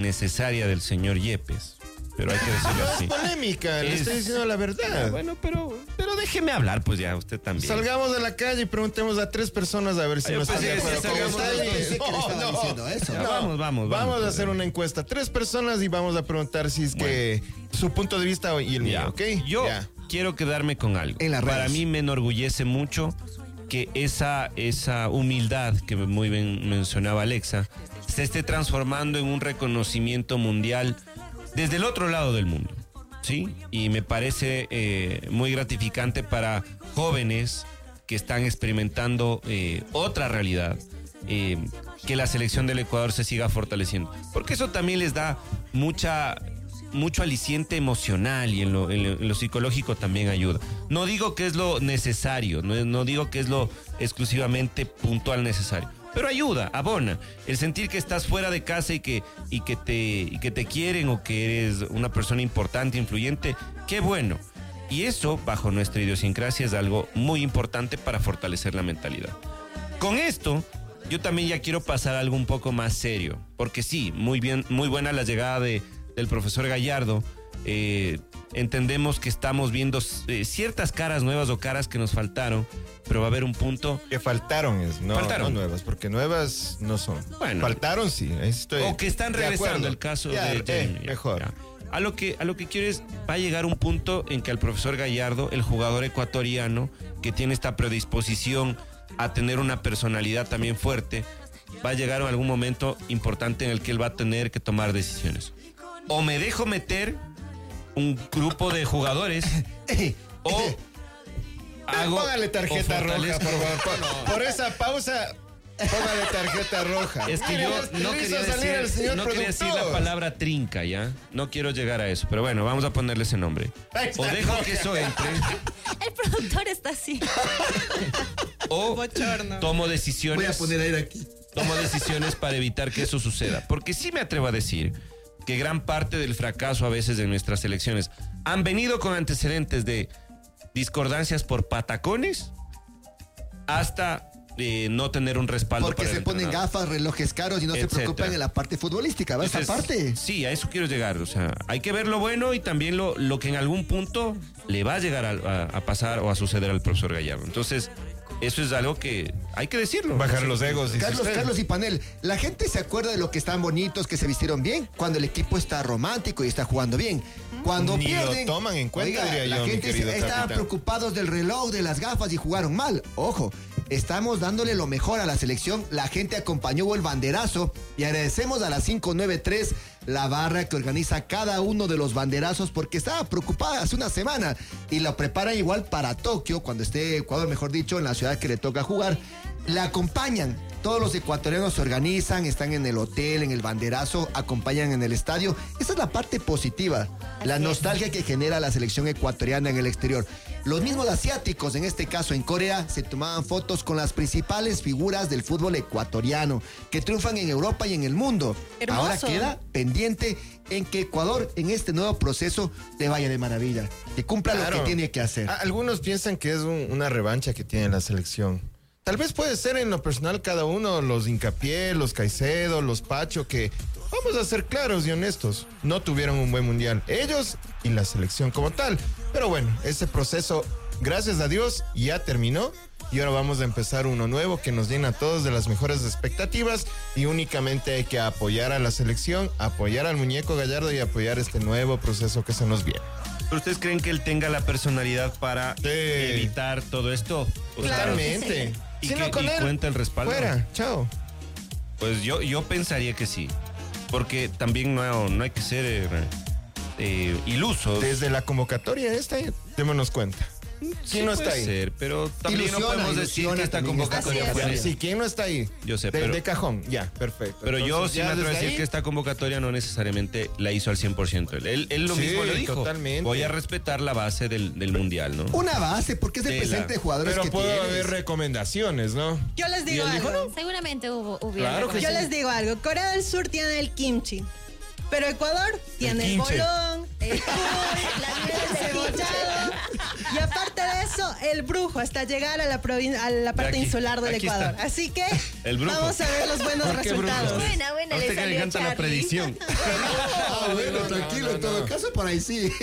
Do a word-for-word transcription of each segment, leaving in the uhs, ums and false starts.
necesaria del señor Yepes. Pero hay que decirlo así. No es polémica, le Es- estoy diciendo la verdad. Bueno, pero, pero déjeme hablar, pues ya, usted también. Salgamos de la calle y preguntemos a tres personas a ver si Ay, no yo están de pensé que acuerdo con salgamos usted. de- Pensé que le estaba No, no. diciendo eso. Ya, No, vamos, vamos, vamos. Vamos a hacer una encuesta. Tres personas y vamos a preguntar si es que su punto de vista y el mío, Ya. ¿ok? Yo Ya. quiero quedarme con algo. En las Para redes. mí me enorgullece mucho que esa, esa humildad que muy bien mencionaba Alexa se esté transformando en un reconocimiento mundial desde el otro lado del mundo, ¿sí? Y me parece eh, muy gratificante para jóvenes que están experimentando eh, otra realidad, eh, que la selección del Ecuador se siga fortaleciendo, porque eso también les da mucha mucho aliciente emocional y en lo, en lo, en lo psicológico también ayuda. No digo que es lo necesario, no, no digo que es lo exclusivamente puntual necesario, pero ayuda, abona. El sentir que estás fuera de casa y que, y que, te, y que te quieren o que eres una persona importante, influyente, qué bueno. Y eso, bajo nuestra idiosincrasia, es algo muy importante para fortalecer la mentalidad. Con esto, yo también ya quiero pasar a algo un poco más serio, porque sí, muy bien, muy buena la llegada de, del profesor Gallardo. Eh, entendemos que estamos viendo eh, ciertas caras nuevas o caras que nos faltaron, pero va a haber un punto. Que faltaron, es, no, Faltaron. no nuevas, porque nuevas no son. Bueno. Faltaron, sí. ahí Estoy O que están de regresando, acuerdo. el caso Ya, de eh, Jeremy, ya, mejor. ya. A lo que a lo que quiero es, va a llegar un punto en que al profesor Gallardo, el jugador ecuatoriano, que tiene esta predisposición a tener una personalidad también fuerte, va a llegar a algún momento importante en el que él va a tener que tomar decisiones. O me dejo meter un grupo de jugadores, o hago... Póngale tarjeta o roja, fortalezco- por favor. Por, por esa pausa, póngale tarjeta roja. Es que yo no Le hizo quería, salir el decir, señor no quería decir la productor. palabra trinca, ¿ya? No quiero llegar a eso, pero bueno, vamos a ponerle ese nombre. Ahí O está. dejo que eso entre, El productor está así. o Bochorno. tomo Voy a decisiones, poner aire aquí. tomo decisiones para evitar que eso suceda. Porque sí me atrevo a decir que gran parte del fracaso a veces de nuestras elecciones han venido con antecedentes de discordancias por patacones hasta de no tener un respaldo Porque para se el ponen entrenador. gafas, relojes caros y no se Etcétera. preocupan en la parte futbolística. ¿Va esa Entonces, parte? Sí, a eso quiero llegar. O sea, hay que ver lo bueno y también lo, lo que en algún punto le va a llegar a, a- a pasar o a suceder al profesor Gallardo. Entonces, eso es algo que hay que decirlo. Bajar los egos. dice Carlos, usted. Carlos y Panel, la gente se acuerda de lo que están bonitos, que se vistieron bien, cuando el equipo está romántico y está jugando bien. Cuando Ni lo pierden, toman en cuenta, diría la yo, mi gente se- querido estaban capitán. preocupados del reloj, de las gafas y jugaron mal. Ojo, estamos dándole lo mejor a la selección. La gente acompañó el banderazo y agradecemos a la cinco nueve tres, la barra que organiza cada uno de los banderazos, porque estaba preocupada hace una semana y lo preparan igual para Tokio, cuando esté Ecuador, mejor dicho, en la ciudad que le toca jugar. La acompañan. Todos los ecuatorianos se organizan, están en el hotel, en el banderazo, acompañan en el estadio. Esa es la parte positiva, la nostalgia que genera la selección ecuatoriana en el exterior. Los mismos asiáticos, en este caso en Corea, se tomaban fotos con las principales figuras del fútbol ecuatoriano, que triunfan en Europa y en el mundo. Hermoso. Ahora queda pendiente en que Ecuador, en este nuevo proceso, le vaya de maravilla, que cumpla Claro. lo que tiene que hacer. A- Algunos piensan que es un- una revancha que tiene la selección. Tal vez puede ser en lo personal cada uno, los Hincapié, los Caicedo, los Pacho, que, vamos a ser claros y honestos, no tuvieron un buen mundial. Ellos y la selección como tal. Pero bueno, ese proceso, gracias a Dios, ya terminó. Y ahora vamos a empezar uno nuevo que nos llena a todos de las mejores expectativas. Y únicamente hay que apoyar a la selección, apoyar al muñeco Gallardo y apoyar este nuevo proceso que se nos viene. ¿Pero ustedes creen que él tenga la personalidad para Sí. evitar todo esto? O sea, Totalmente. ¿Y Si que- no con y él, cuenta el respaldo? Fuera, chao. Pues yo, yo pensaría que sí. Porque también no, no hay que ser eh, eh, ilusos. Desde la convocatoria esta, démonos cuenta. ¿Quién no Sí está puede ahí? ser, pero también Ilusiona, no podemos decir ilusiona que esta también esta convocatoria fue convocatoria. Ya, sí, ¿quién no está ahí? Yo sé, de, pero- de cajón, ya, perfecto. Pero yo Entonces, sí ya me atrevo a desde decir ahí, que esta convocatoria no necesariamente la hizo al cien por ciento. Él, él, él lo Sí, mismo lo dijo. totalmente. Voy a respetar la base del, del mundial, ¿no? Una base, porque es el Tela. presente de jugadores Pero que puede tienes. haber recomendaciones, ¿no? Yo les ¿Y digo él dijo algo. Seguramente hubo, hubo Claro que Yo sí. les digo algo. Corea del Sur tiene el kimchi. Pero Ecuador tiene el, quinche. bolón, el cuy, La el miel del cebollado. Y aparte de eso, el brujo hasta llegar a la, provin- a la parte Aquí, insular del aquí Ecuador. está. Así que El brujo. vamos a ver los buenos ¿Por qué brujo? resultados. Buena, buena, A le usted que le salió encanta la Charlie. predicción. Ah, bueno, no, tranquilo, no, en todo no. caso, por ahí sí.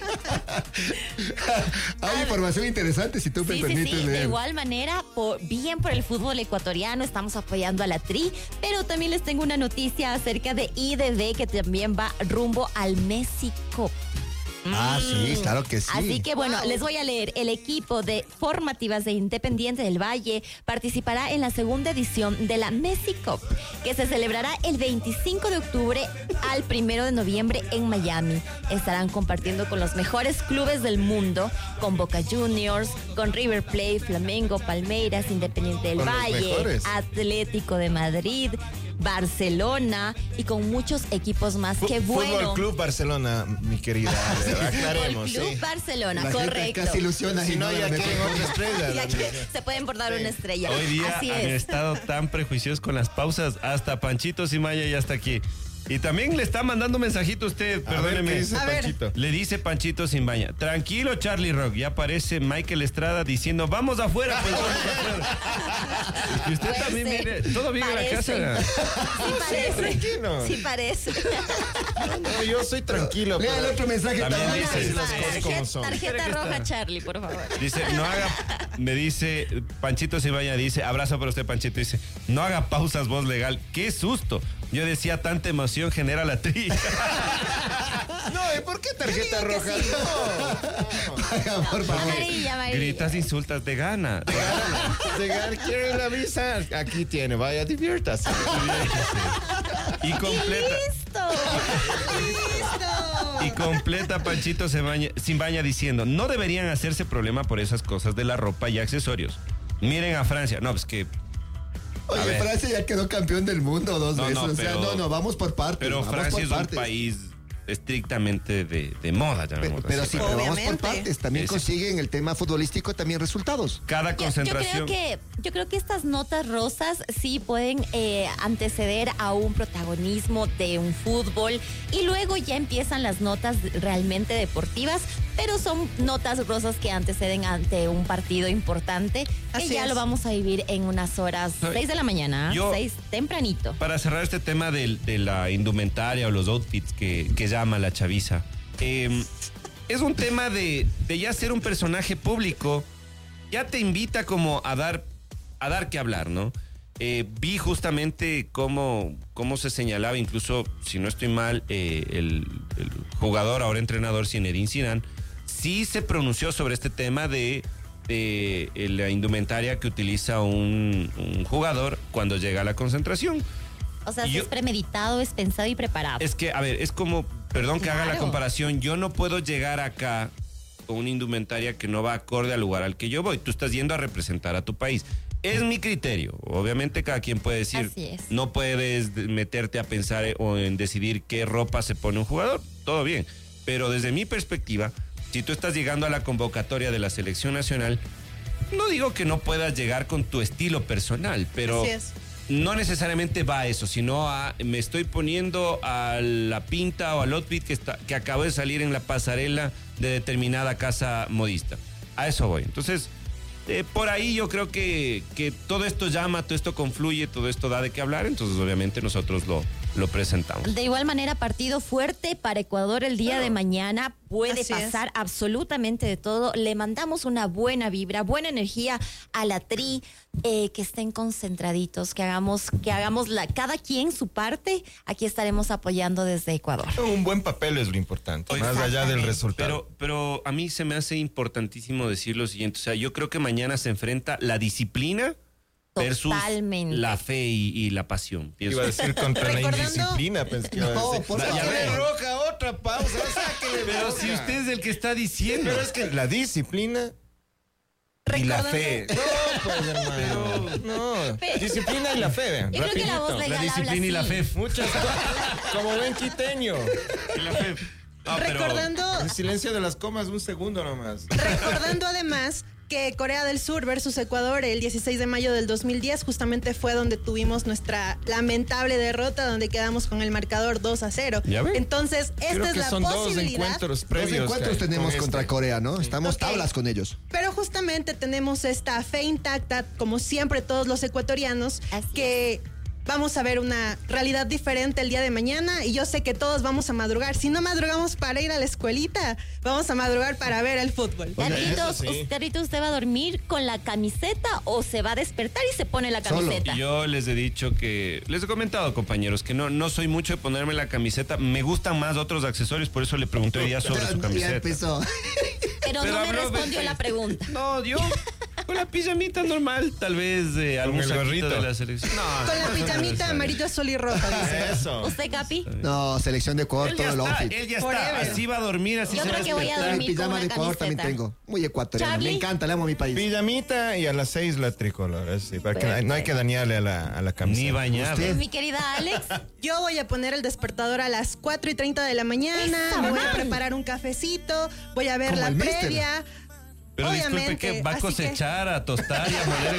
Hay información interesante, si tú me Sí, sí, permites sí. De leer. igual manera, por, bien por el fútbol ecuatoriano, estamos apoyando a la Tri, pero también les tengo una noticia acerca de I D B que también va rumbo al Messi Cup. Ah, sí, claro que sí. Así que bueno, les voy a leer. El equipo de formativas de Independiente del Valle participará en la segunda edición de la Messi Cup, que se celebrará el veinticinco de octubre al primero de noviembre en Miami. Estarán compartiendo con los mejores clubes del mundo, con Boca Juniors, con River Plate, Flamengo, Palmeiras, Independiente del Con los Valle, mejores. Atlético de Madrid, Barcelona y con muchos equipos más. Fu- Qué bueno. Fútbol Club Barcelona, mi querida. Ale, aclaremos, Club sí. Barcelona, La gente correcto. casi ilusiona Si y no, no ya la quieren mejor. otra estrella. Y aquí se pueden bordar una estrella. Hoy día Así han es. estado tan prejuiciosos con las pausas. Hasta Panchito Simaya ya está aquí. Y también le está mandando mensajito a usted, A ver, perdóneme. ¿qué dice A ver. Panchito? Le dice Panchito Simbaña, tranquilo Charlie Rock, ya aparece Michael Estrada diciendo, vamos afuera, pues vamos afuera. Es que usted Puede también ser. viene, todo bien en la Parece. casa. Sí parece. tranquilo. Sí parece. No, yo soy tranquilo. Lea el pero- otro mensaje También también. dice- Así las cosas como Tarjeta, son. tarjeta roja, Charlie, por favor. Dice, no haga, me dice, Panchito Simbaña dice, abrazo para usted Panchito, dice, no haga pausas voz legal, qué susto. Yo decía, tanta emoción genera la tri. No, ¿y por qué tarjeta Yo digo roja? que sí. No. Por favor. Amarilla, amarilla. Gritas, insultas de gana. de gana. Llegar, ¿quiere la visa? Aquí tiene, vaya, diviértase. Y completa. ¡Listo! ¡Listo! Y completa Panchito Simbaña, Simbaña diciendo, no deberían hacerse problema por esas cosas de la ropa y accesorios. Miren a Francia. No, pues que... A Oye, ver. Francia ya quedó campeón del mundo dos No, veces. no, o sea, pero- no, no, vamos por partes. Pero vamos Francia por es un partes. país estrictamente de, de moda, Pero, llamémoslo pero así. sí, pero vamos por Obviamente. partes. También Sí, sí. consiguen el tema futbolístico también resultados. Cada Yo, yo concentración... creo que yo creo que estas notas rosas sí pueden eh, anteceder a un protagonismo de un fútbol y luego ya empiezan las notas realmente deportivas, pero son notas rosas que anteceden ante un partido importante que Así ya es. lo vamos a vivir en unas horas, Soy- seis de la mañana, Yo- seis tempranito. Para cerrar este tema del- de, la indumentaria o los outfits que, que llama la chaviza, eh, es un tema de, de ya ser un personaje público, ya te invita como a dar, a dar que hablar, ¿no? Eh, vi justamente cómo, cómo se señalaba, incluso, si no estoy mal, eh, el, el jugador, ahora entrenador Zinedine Zidane, sí se pronunció sobre este tema de, de, eh, la indumentaria que utiliza un, un jugador cuando llega a la concentración. O sea, si yo- es premeditado, es pensado y preparado. Es que, a ver, es como, perdón que haga la Claro. comparación, yo no puedo llegar acá con una indumentaria que no va acorde al lugar al que yo voy. Tú estás yendo a representar a tu país. Es mi criterio. Obviamente cada quien puede decir, Así es. no puedes de- meterte a pensar eh, o en decidir qué ropa se pone un jugador. Todo bien. Pero desde mi perspectiva, si tú estás llegando a la convocatoria de la selección nacional, no digo que no puedas llegar con tu estilo personal, pero Así es. no necesariamente va a eso, sino a me estoy poniendo a la pinta o al outfit que, está, que acabo de salir en la pasarela de determinada casa modista. A eso voy. Entonces, eh, por ahí yo creo que, que todo esto llama, todo esto confluye, todo esto da de qué hablar, entonces obviamente nosotros lo, lo presentamos. De igual manera, partido fuerte para Ecuador el día de mañana. Puede Así es. pasar absolutamente de todo. Le mandamos una buena vibra, buena energía a la tri, eh, que estén concentraditos, que hagamos, que hagamos la, cada quien su parte. Aquí estaremos apoyando desde Ecuador. Un buen papel es lo importante, más allá del Exactamente. resultado. Pero, pero a mí se me hace importantísimo decir lo siguiente, o sea, yo creo que mañana se enfrenta la disciplina versus Totalmente. la fe y, y la pasión. Pienso. Iba a decir contra la Recordando- indisciplina, pensé que iba a No, decir. por Ya favor. ve, Roja, otra pausa, sáquele, Pero Roja. si usted es el que está diciendo. Pero es que la disciplina y la Recordando- fe. No, pues, hermano. No, Fe. disciplina y la fe, vean. Yo creo que la voz rapidito. legal La disciplina habla y la así. fe. Muchas cosas. Como buen quiteño. Y la fe. No, pero- Recordando, El silencio de las comas, un segundo nomás. recordando además que Corea del Sur versus Ecuador el dieciséis de mayo del dos mil diez justamente fue donde tuvimos nuestra lamentable derrota, donde quedamos con el marcador dos a cero. ¿Ya ven? Entonces, esta Creo es que la son dos posibilidad. encuentros Dos previos. encuentros que hay tenemos con contra este. Corea, ¿no? Estamos Ok. tablas con ellos. Pero justamente tenemos esta fe intacta, como siempre todos los ecuatorianos, Así que vamos a ver una realidad diferente el día de mañana y yo sé que todos vamos a madrugar. Si no madrugamos para ir a la escuelita, vamos a madrugar para ver el fútbol. Carlitos, eso sí. usted, Carlitos, ¿usted va a dormir con la camiseta o se va a despertar y se pone la Solo. camiseta? Yo les he dicho que, les he comentado, compañeros, que no, no soy mucho de ponerme la camiseta. Me gustan más otros accesorios, por eso le pregunté hoy día sobre su Ya camiseta. empezó. Pero, Pero no me habló, respondió vete. la pregunta. No, yo con la pijamita normal, tal vez eh, algún el saquito gorrito. de la selección. No, Con la no es pijamita necesario. amarillo, azul y rojo. dice. Eso. ¿Usted, Capi? No, selección de Ecuador, Él todo ya el está, outfit. él ya Forever. está. Así va a dormir, así Yo se va creo que voy a despertar. Mi dormir con pijama una de Ecuador también camiseta. tengo. Muy ecuatoriano. Charlie. Me encanta, le amo a mi país. Pijamita y a las seis la tricolor. Así, para que no hay que dañarle a la, a la camiseta. Ni bañado. Usted. Mi querida Alex, Yo voy a poner el despertador a las cuatro y treinta de la mañana, Esa me voy a man. preparar un cafecito, voy a ver Como la el mister. previa. Pero disculpe, Obviamente, ¿qué? ¿Va a así que- cosechar, a tostar y a moler el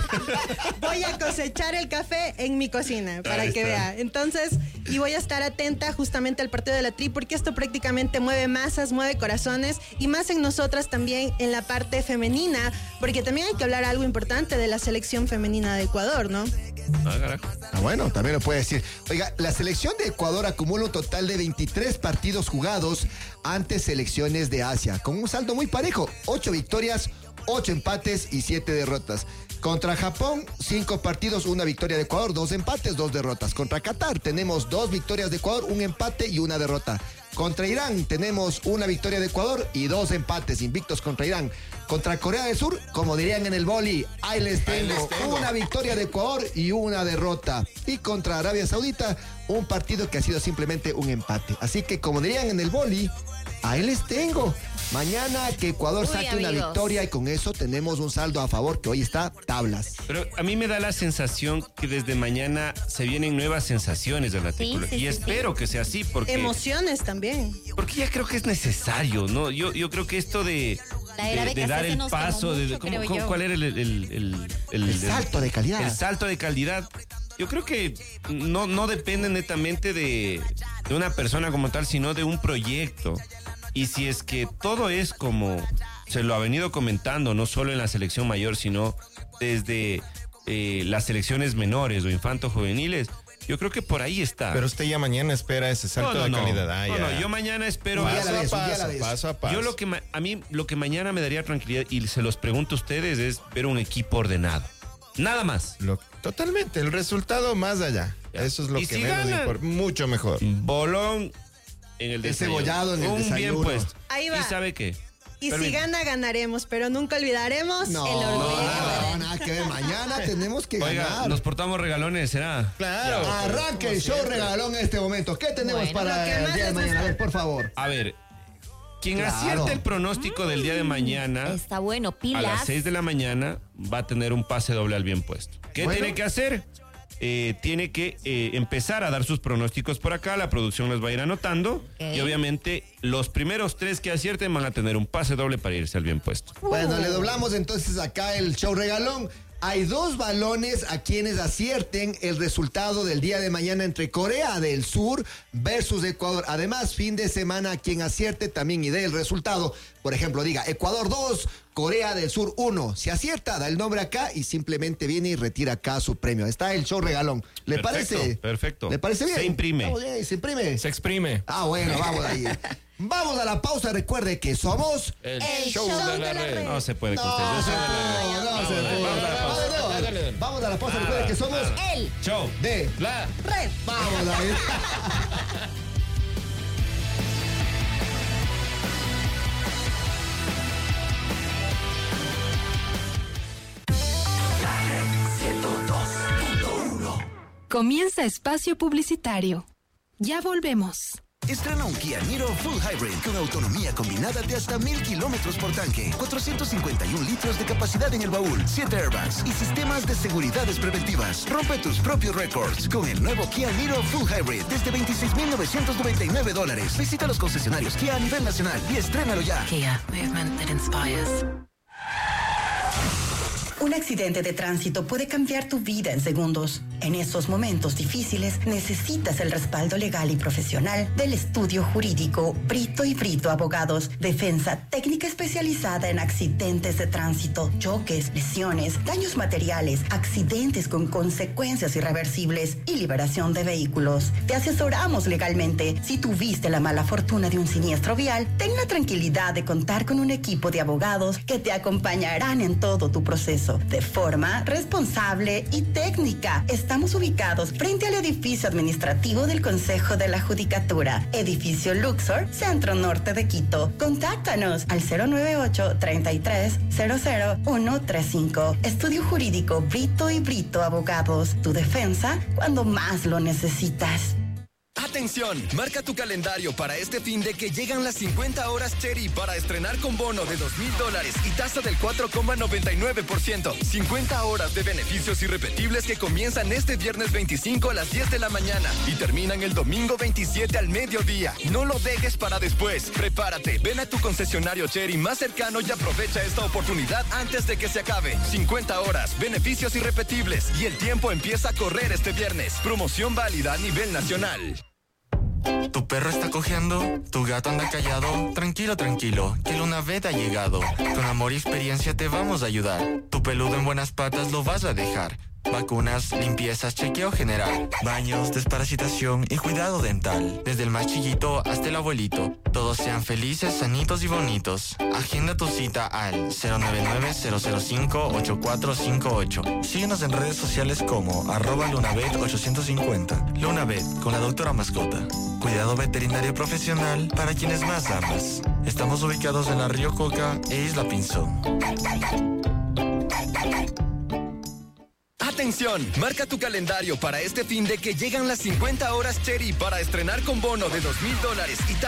café? Voy a cosechar el café en mi cocina para Ahí que está. vea. Entonces, y voy a estar atenta justamente al partido de la Tri porque esto prácticamente mueve masas, mueve corazones y más en nosotras también en la parte femenina, porque también hay que hablar algo importante de la selección femenina de Ecuador, ¿no? Ah, carajo. Ah, bueno, también lo puede decir. Oiga, la selección de Ecuador acumula un total de veintitrés partidos jugados ante selecciones de Asia, con un saldo muy parejo, ocho victorias, ocho empates y siete derrotas. Contra Japón, cinco partidos, una victoria de Ecuador, dos empates, dos derrotas. Contra Qatar tenemos dos victorias de Ecuador, un empate y una derrota. Contra Irán tenemos una victoria de Ecuador y dos empates invictos contra Irán. Contra Corea del Sur, como dirían en el boli, ahí les tengo, una victoria de Ecuador y una derrota. Y contra Arabia Saudita, un partido que ha sido simplemente un empate. Así que como dirían en el boli, ahí les tengo. Mañana que Ecuador Uy, saque una amigos. victoria y con eso tenemos un saldo a favor que hoy está tablas. Pero a mí me da la sensación que desde mañana se vienen nuevas sensaciones de la tricolor. sí, y sí, espero que sea así, porque, Emociones también. porque ya creo que es necesario, ¿no? Yo, yo creo que esto de, La era de, de Becasé dar se el nos tomó paso, de, mucho, ¿cómo- creo cómo- yo. ¿cuál era el, el, el, el- El salto de calidad. El salto de calidad. Yo creo que no, no depende netamente de, de una persona como tal, sino de un proyecto. Y si es que todo es como se lo ha venido comentando, no solo en la selección mayor, sino desde eh, las selecciones menores o infanto-juveniles, yo creo que por ahí está. Pero usted ya mañana espera ese salto no, no, de no. calidad. Ah, No, ya. no, yo mañana espero... Un día a Paso la a vez, un día a la paso, vez. paso a paso. Yo lo que ma- a mí lo que mañana me daría tranquilidad y se los pregunto a ustedes es ver un equipo ordenado. Nada más. Lo- totalmente, el resultado más allá. Ya. Eso es lo Y que si menos ganan. importa. Mucho mejor. Bolón en el desayuno. cebollado en el Un bien desayuno. puesto. Ahí va. ¿Y sabe qué? Y si Permítame. gana, ganaremos, pero nunca olvidaremos No, el orgullo. no, nada que ver. Mañana tenemos que Oiga, ganar. nos portamos regalones, ¿será? Claro. Arranque el show regalón en este momento. ¿Qué tenemos Bueno, para lo que el más día de les mañana? A gusta. ver, por favor. A ver, quien Claro. acierte el pronóstico del día de mañana está bueno, a pilas. las seis de la mañana va a tener un pase doble al bien puesto. ¿Qué Bueno. tiene que hacer? Eh, tiene que eh, empezar a dar sus pronósticos por acá, la producción los va a ir anotando Ok. y obviamente los primeros tres que acierten van a tener un pase doble para irse al bien puesto. Bueno, le doblamos entonces acá el show regalón. Hay dos balones a quienes acierten el resultado del día de mañana entre Corea del Sur versus Ecuador. Además, fin de semana, quien acierte también y dé el resultado. Por ejemplo, diga Ecuador dos, Corea del Sur uno. Si acierta, da el nombre acá y simplemente viene y retira acá su premio. Está el show regalón. ¿Le Perfecto, parece? perfecto. ¿Le parece bien? Se imprime. Estamos bien, se imprime. Se exprime. Ah, bueno, vamos ahí. Vamos a la pausa. Recuerde que somos... El show de la red. No se puede con No ustedes. se Yo soy de la red. puede, no se Vamos, puede. vamos a la pausa. Vamos, Dale. Vamos a la pausa. Recuerde que somos El Show. de... La. Red. Vamos, David. Comienza espacio publicitario. Ya volvemos. Estrena un Kia Niro Full Hybrid con autonomía combinada de hasta mil kilómetros por tanque, cuatrocientos cincuenta y un litros de capacidad en el baúl, siete airbags y sistemas de seguridades preventivas. Rompe tus propios récords con el nuevo Kia Niro Full Hybrid desde veintiséis mil novecientos noventa y nueve dólares. Visita los concesionarios Kia a nivel nacional y estrénalo ya. Kia, movement that inspires. Un accidente de tránsito puede cambiar tu vida en segundos. En esos momentos difíciles necesitas el respaldo legal y profesional del estudio jurídico Brito y Brito Abogados. Defensa técnica especializada en accidentes de tránsito, choques, lesiones, daños materiales, accidentes con consecuencias irreversibles y liberación de vehículos. Te asesoramos legalmente. Si tuviste la mala fortuna de un siniestro vial, ten la tranquilidad de contar con un equipo de abogados que te acompañarán en todo tu proceso de forma responsable y técnica. Estamos ubicados frente al edificio administrativo del Consejo de la Judicatura, edificio Luxor, Centro Norte de Quito. Contáctanos al cero nueve ocho, treinta y tres, cero cero uno tres cinco. Estudio Jurídico Brito y Brito Abogados. Tu defensa cuando más lo necesitas. Atención, marca tu calendario para este fin de que llegan las cincuenta horas Cherry para estrenar con bono de dos mil dólares y tasa del cuatro coma noventa y nueve por ciento. cincuenta horas de beneficios irrepetibles que comienzan este viernes veinticinco a las diez de la mañana y terminan el domingo veintisiete al mediodía. No lo dejes para después. Prepárate, ven a tu concesionario Cherry más cercano y aprovecha esta oportunidad antes de que se acabe. cincuenta horas, beneficios irrepetibles y el tiempo empieza a correr este viernes. Promoción válida a nivel nacional. ¿Tu perro está cojeando? ¿Tu gato anda callado? Tranquilo, tranquilo, que Lunavet ha llegado. Con amor y experiencia te vamos a ayudar. Tu peludo en buenas patas lo vas a dejar. Vacunas, limpiezas, chequeo general, baños, desparasitación y cuidado dental. Desde el más chiquito hasta el abuelito. Todos sean felices, sanitos y bonitos. Agenda tu cita al cero nueve nueve, cero cero cinco, ocho cuatro cinco ocho. Síguenos en redes sociales como arroba Lunavet ochocientos cincuenta. Lunavet, con la doctora mascota. Cuidado veterinario profesional para quienes más amas. Estamos ubicados en la Río Coca e Isla Pinzón. Atención, marca tu calendario para este fin de que llegan las cincuenta horas Cherry para estrenar con bono de dos mil dólares y